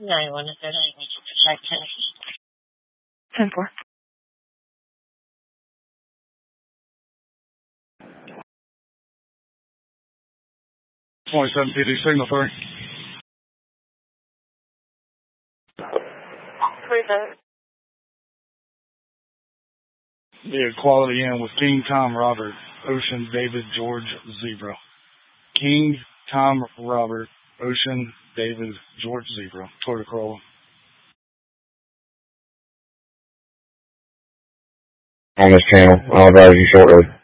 9-1 is there. 10-4. .27 PD, signal 3. 27. The Quality Inn with King, Tom, Robert, Ocean, David, George, Zebra. King, Tom, Robert, Ocean, David, George, Zebra. Toyota Corolla. On this channel. I'll advise you shortly.